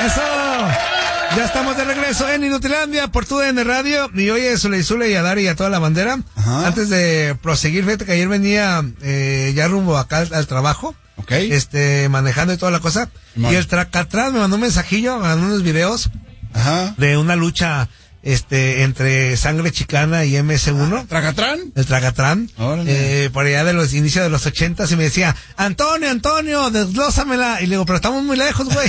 Eso. Ya estamos de regreso en Inutilandia por TUDN Radio. Y oye, Zule y a Dari y a toda la bandera. Ajá. Antes de proseguir, fíjate que ayer venía ya rumbo acá al trabajo. Okay. Manejando y toda la cosa. Y el Tracatrán me mandó un mensajillo, me mandó unos videos. Ajá. De una lucha entre Sangre Chicana y MS1. ¿Tracatrán? El Tracatrán. Por allá de los inicios de los 80 y me decía, Antonio, desglósamela. Y le digo, pero estamos muy lejos, güey.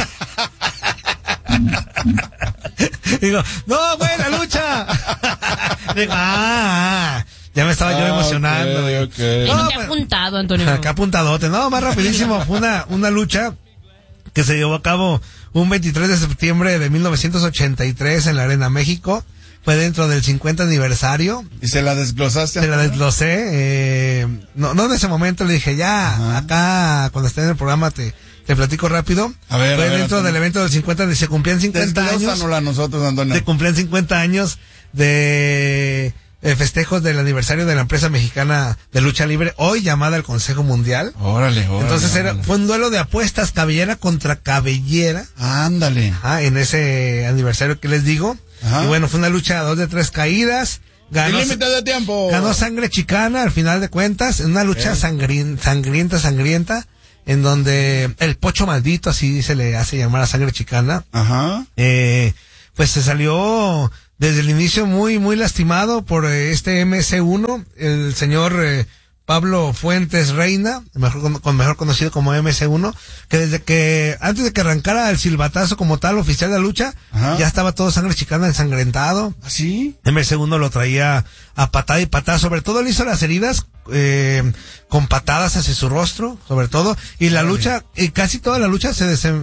Digo, no, güey, la lucha. Digo, ya me estaba yo emocionando. Okay. No, qué apuntado, Antonio. Qué apuntadote. No, más rapidísimo. Fue una lucha que se llevó a cabo un 23 de septiembre de 1983 en la Arena México. Fue dentro del 50 aniversario. ¿Y se la desglosaste? Se la desglosé. No en ese momento le dije, ya, acá, cuando esté en el programa te platico rápido. Fue dentro del evento del 50, se cumplían 50 años. A nosotros, Antonio. Se cumplían 50 años de festejos del aniversario de la empresa mexicana de lucha libre, hoy llamada el Consejo Mundial. Órale. Entonces fue un duelo de apuestas, cabellera contra cabellera. Ándale. En ese aniversario que les digo. Ajá. Y bueno, fue una lucha de 2 de 3 caídas. Ganó, límite de tiempo. Ganó Sangre Chicana al final de cuentas, en una lucha sangrienta, en donde el Pocho Maldito, así se le hace llamar a Sangre Chicana. Ajá. Pues se salió desde el inicio muy, muy lastimado por este MC1, el señor Pablo Fuentes Reina, mejor conocido como MC1, que antes de que arrancara el silbatazo como tal oficial de la lucha, ajá, ya estaba todo Sangre Chicana ensangrentado. ¿Así? MC1 lo traía a patada y patada, sobre todo le hizo las heridas con patadas hacia su rostro, sobre todo, y la lucha, y casi toda la lucha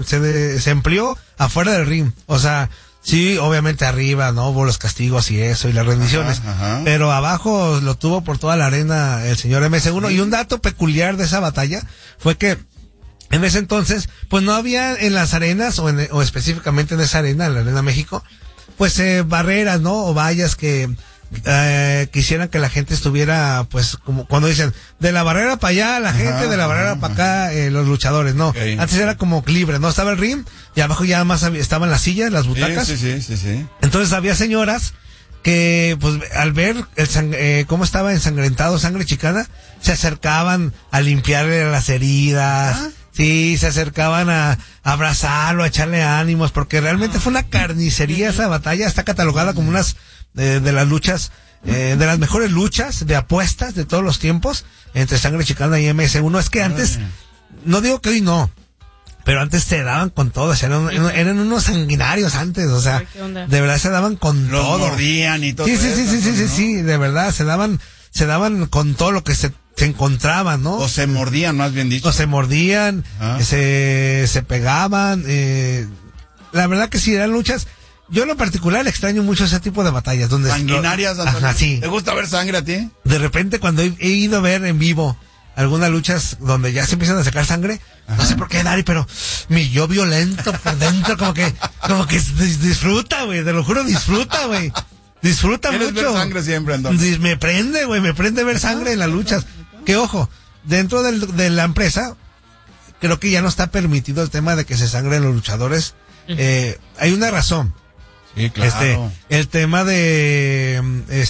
se empleó afuera del ring, o sea, sí, obviamente arriba, ¿no? Hubo los castigos y eso, y las rendiciones. Ajá. Pero abajo lo tuvo por toda la arena el señor MC1. Sí. Y un dato peculiar de esa batalla fue que en ese entonces, pues no había en las arenas, o específicamente en esa arena, en la Arena México, pues barreras, ¿no? O vallas que quisieran que la gente estuviera, pues, como cuando dicen, de la barrera para allá la gente, de la barrera para acá los luchadores, ¿no. Okay. Antes era como libre, ¿no? Estaba el ring y abajo ya más estaban las sillas, las butacas. Sí. Entonces había señoras que, pues, al ver cómo estaba ensangrentado Sangre Chicana, se acercaban a limpiarle las heridas. ¿Ah? Sí, se acercaban a abrazarlo, a echarle ánimos, porque realmente fue una carnicería esa batalla. Está catalogada como unas de las luchas, de las mejores luchas de apuestas de todos los tiempos entre Sangre Chicana y MS1. Es que antes, no digo que hoy no, pero antes se daban con todo, eran unos sanguinarios antes, o sea, de verdad se daban con todo. Los mordían y todo. Sí, de verdad, se daban con todo lo que se encontraban, ¿no? O se mordían, más bien dicho. O se mordían, se pegaban, la verdad que sí, eran luchas. Yo en lo particular extraño mucho ese tipo de batallas donde sanguinarias. Ajá, sí. ¿Te gusta ver sangre a ti? De repente cuando he ido a ver en vivo algunas luchas donde ya se empiezan a sacar sangre, no sé por qué, Dari, pero mi yo violento por dentro como que disfruta, güey, te lo juro, disfruta, güey. Disfruta mucho. Ver sangre siempre, entonces. Me prende ver sangre en las luchas. Que ojo, dentro de la empresa creo que ya no está permitido el tema de que se sangren los luchadores. Hay una razón. Sí, claro. El tema de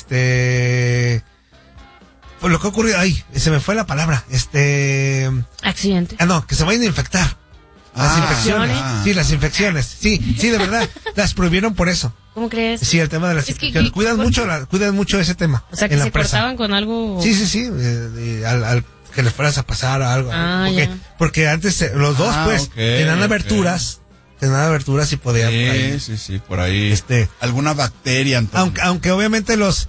pues lo que ocurrió, se me fue la palabra, accidente. No, que se vayan a infectar. Las infecciones. Sí, las infecciones. Sí, de verdad. Las prohibieron por eso. ¿Cómo crees? Sí, el tema de las infecciones. Cuidan mucho ese tema. O sea, que se cortaban con algo. Sí. Al que les fueras a pasar algo. Porque antes los dos, tenían aberturas. Tenían aberturas y podían. Sí, por ahí. Alguna bacteria. Entonces. Aunque obviamente los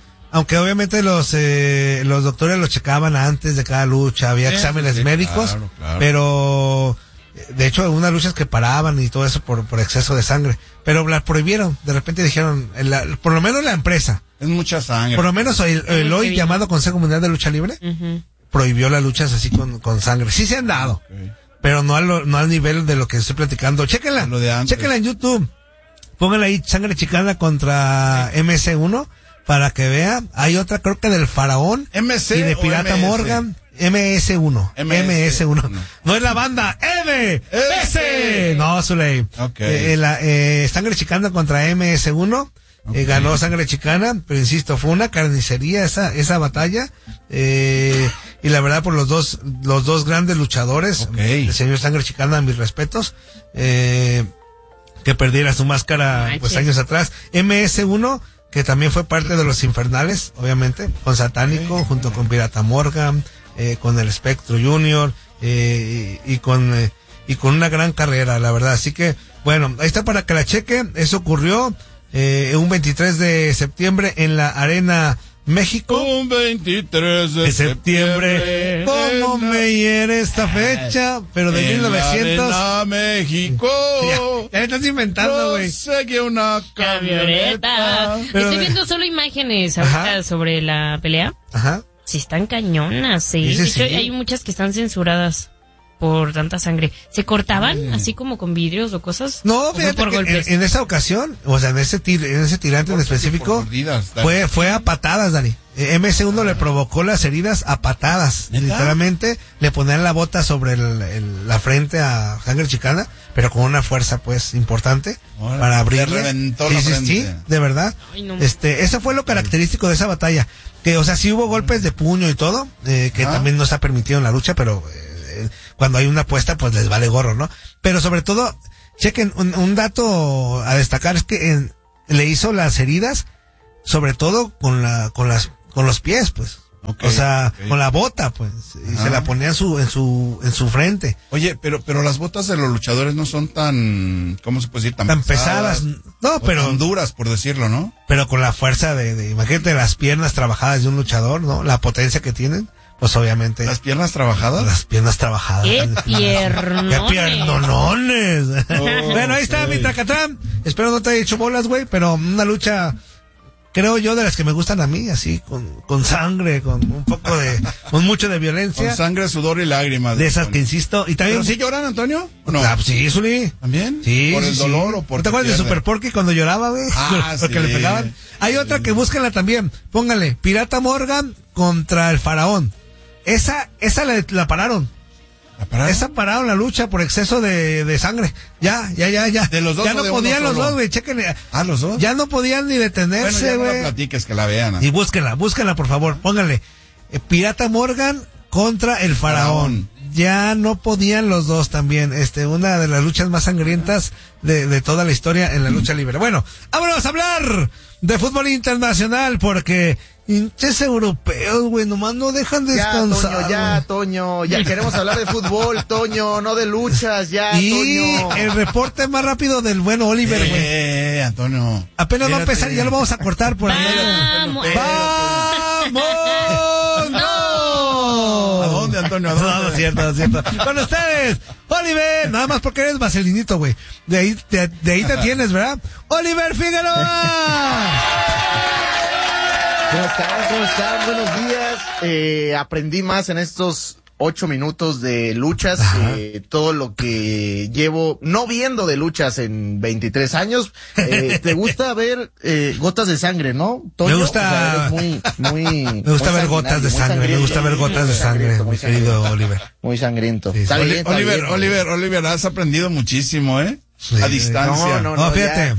doctores los checaban antes de cada lucha, había exámenes médicos, claro. Pero de hecho algunas luchas que paraban y todo eso por exceso de sangre, pero las prohibieron. De repente dijeron, por lo menos la empresa, es mucha sangre. Por lo menos el hoy llamado Consejo Mundial de Lucha Libre prohibió las luchas así con sangre. Sí se han dado, pero no al nivel de lo que estoy platicando. Chéquenla en YouTube. Pónganla ahí, Sangre Chicana contra MS1, para que vea. Hay otra, creo que del Faraón MC y de Pirata MS. Morgan. MS1. No es la banda MS. No, Zuley. Okay. Sangre Chicana contra MS1. Okay. Ganó Sangre Chicana, pero insisto, fue una carnicería esa batalla. Y la verdad, por los dos grandes luchadores, el señor Sangre Chicana, mis respetos, que perdiera su máscara pues años atrás. MS1, que también fue parte de los Infernales, obviamente, con Satánico, junto con Pirata Morgan, con el Espectro Junior, y con una gran carrera, la verdad. Así que, bueno, ahí está para que la cheque. Eso ocurrió un 23 de septiembre en la Arena México. Un 23 de septiembre. ¿Cómo me hiere esta fecha? Pero de 1900. Arena México. Ya estás inventando, güey. Seguí una camioneta. Estoy viendo solo imágenes ahorita sobre la pelea. Ajá. Sí, están cañonas, sí. De hecho, hay muchas que están censuradas por tanta sangre. ¿Se cortaban así como con vidrios o cosas? No, fíjate que en esa ocasión, o sea, en ese tirante en específico, fue a patadas, Dani. MS1 le provocó las heridas a patadas. ¿Neta? Literalmente le ponían la bota sobre la frente a Sangre Chicana, pero con una fuerza pues importante para abrirle. Le reventó la frente. Sí, de verdad. Ay, no. Eso fue lo característico de esa batalla. Que, o sea, sí hubo golpes de puño y todo, que también no está permitido en la lucha, pero cuando hay una apuesta, pues les vale gorro, ¿no? Pero sobre todo, chequen, un dato a destacar es que le hizo las heridas, sobre todo con los pies, pues. O sea, con la bota, pues. Y se la ponía en su frente. Oye, pero las botas de los luchadores no son tan, ¿cómo se puede decir? Tan pesadas. No, pero tan duras, por decirlo, ¿no? Pero con la fuerza imagínate las piernas trabajadas de un luchador, ¿no? La potencia que tienen. Pues obviamente. ¿Las piernas trabajadas? Las piernas trabajadas. ¡Qué piernones! ¡Qué piernones! Bueno, ahí está mi Tracatrán. Espero no te haya hecho bolas, güey, pero una lucha, creo yo, de las que me gustan a mí, así, con sangre, con un poco con mucho de violencia. Con sangre, sudor y lágrimas. De esas que insisto. Y también. ¿Pero sí lloran, Antonio? No. Ah, sí, Zuli. ¿También? Sí. ¿Por el dolor o por ¿te acuerdas de Super Porky cuando lloraba, güey? Porque le pegaban. Hay otra que búsquenla también. Póngale, Pirata Morgan contra el Faraón. Esa la pararon. ¿La pararon? Esa pararon la lucha por exceso de sangre. Ya. ¿De los dos? Ya no podían los dos, güey, chéquenle. ¿Ah, los dos? Ya no podían ni detenerse, güey. Bueno, ya no la platiques, que la vean. Y búsquenla, por favor, pónganle. Pirata Morgan contra el Faraón. Ya no podían los dos también. Una de las luchas más sangrientas de toda la historia en la lucha libre. Bueno, vámonos a hablar de fútbol internacional porque hinches europeos, güey, nomás no dejan descansar. Toño, ya queremos hablar de fútbol, Toño, no de luchas, ya, y Toño. El reporte más rápido del bueno Oliver, güey. Antonio. Apenas va a empezar, ya lo vamos a cortar por ahí. ¡Vamos! ¿A dónde, Antonio? No, es cierto. Con ustedes, Oliver, nada más porque eres vaselinito, güey. De ahí te tienes, ¿verdad? Oliver Figueroa. ¿Cómo están? Buenos días. Aprendí más en estos 8 minutos de luchas, todo lo que llevo no viendo de luchas en 23 años. ¿Te gusta ver gotas de sangre, no, Toño? Me gusta, o sea, me gusta ver gotas de sangre, mi querido Oliver. Muy sangriento. Sí. Oliver, has aprendido muchísimo, Sí. A distancia. No, fíjate.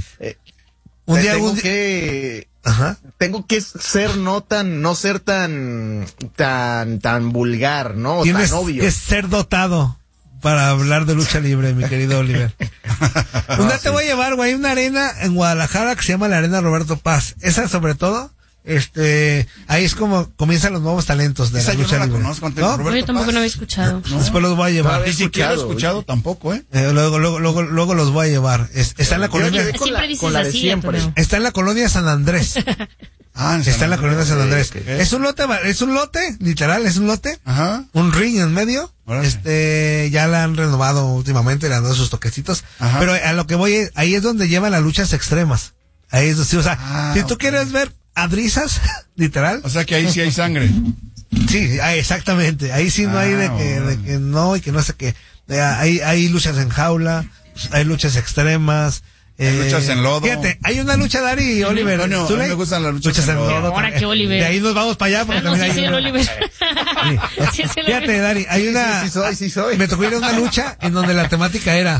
Tengo que ser no ser tan vulgar, ¿no? Tienes tan obvio. que ser dotado para hablar de lucha libre, mi querido Oliver. Un día te voy a llevar, güey, hay una arena en Guadalajara que se llama la Arena Roberto Paz. Esa sobre todo, ahí es como comienzan los nuevos talentos de la lucha libre. Conozco, ¿no? Yo tampoco no había escuchado. No. Después los voy a llevar. Ni siquiera he escuchado tampoco, Luego los voy a llevar. Está en la colonia. Con la de siempre. Está en la colonia San Andrés. Está en la colonia San Andrés. Okay. Es un lote, literal, es un lote. Ajá. Un ring en medio. Ya la han renovado últimamente, le han dado sus toquecitos. Ajá. Pero a lo que voy, ahí es donde llevan las luchas extremas. Ahí es, sí, o sea, si tú quieres ver adrisas, literal. O sea que ahí sí hay sangre. Sí, exactamente. Ahí sí no hay de que no y que no sé qué. Hay luchas en jaula, hay luchas extremas. Luchas en lodo. Fíjate, hay una lucha, Dari y Oliver. A mí me gustan las luchas en lodo. Ahora que Oliver. De ahí nos vamos para allá. Porque también hay Oliver. Fíjate, Dari, hay una. Sí soy. Me tocó ir a una lucha en donde la temática era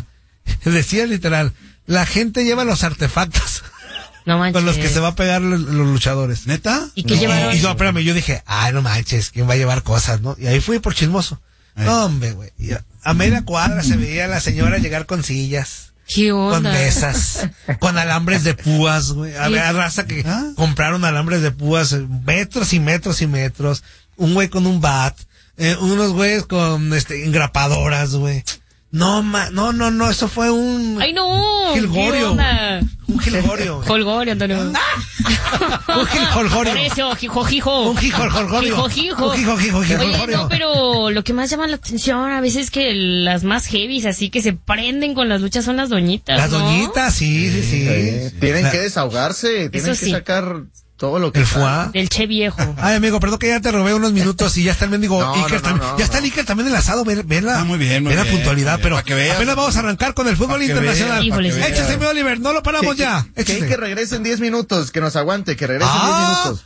decía literal, la gente lleva los artefactos. No manches. Con los que se va a pegar los luchadores. ¿Neta? ¿Y qué llevaron? Y yo, espérame, yo dije, no manches, ¿quién va a llevar cosas, no? Y ahí fui por chismoso. No, hombre, güey. A media cuadra se veía a la señora llegar con sillas. ¿Qué onda? Con mesas, con alambres de púas, güey. Había raza que compraron alambres de púas, metros y metros y metros. Un güey con un bat, unos güeyes con engrapadoras, güey. No, no, eso fue un... ¡Ay, no! Gilgorio. Un gilgorio. Holgorio, Antonio. Un gilgorio. Por eso, jijojijo. Un gilgorio. Jijojijo. Oye, no, pero lo que más llama la atención a veces es que las más heavies, así que se prenden con las luchas, son las doñitas, Las ¿no? doñitas, sí. Tienen que desahogarse, tienen que sacar todo lo que el foie del che viejo. Ay, amigo, perdón que ya te robé unos minutos y ya está el mendigo Iker también. Ya está el Iker también enlazado, ven la, muy bien, la puntualidad, pero apenas vamos a arrancar con el fútbol internacional. Échese, mi Oliver, no lo paramos ya. Que regrese en 10 minutos, que nos aguante, que regrese en 10 minutos.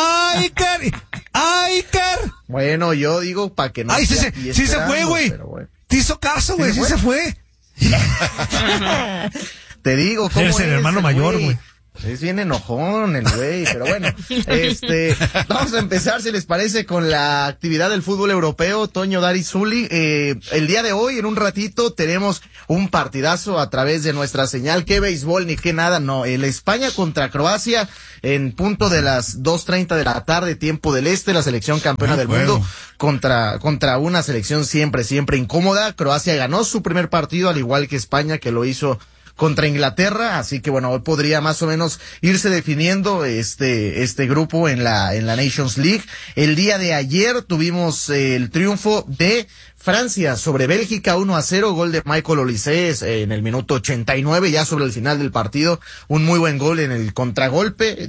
Iker. Bueno, yo digo para que no. Sí se fue, güey. Te hizo caso, güey, sí se fue. Te digo, ¿cómo eres el hermano mayor, güey? Es bien enojón el güey, pero bueno, vamos a empezar, si les parece, con la actividad del fútbol europeo. Toño, Dari, Zuli, el día de hoy, en un ratito, tenemos un partidazo a través de nuestra señal. Qué béisbol ni qué nada, no. El España contra Croacia en punto de las 2:30 de la tarde, tiempo del este, la selección campeona del mundo contra una selección siempre incómoda. Croacia ganó su primer partido, al igual que España, que lo hizo contra Inglaterra, así que bueno, hoy podría más o menos irse definiendo este grupo en la Nations League. El día de ayer tuvimos el triunfo de Francia sobre Bélgica 1-0, gol de Michael Olise en el minuto 89, ya sobre el final del partido, un muy buen gol en el contragolpe.